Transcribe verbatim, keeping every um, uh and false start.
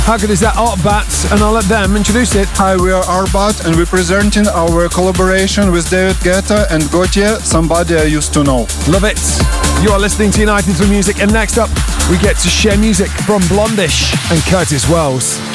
How good is that? Artbat, and I'll let them introduce it. Hi, we are Artbat, and we're presenting our collaboration with David Guetta and Gautier, Somebody I Used to Know. Love it. You are listening to United Through Music, and next up, we get to share music from Blondish and Curtis Wells.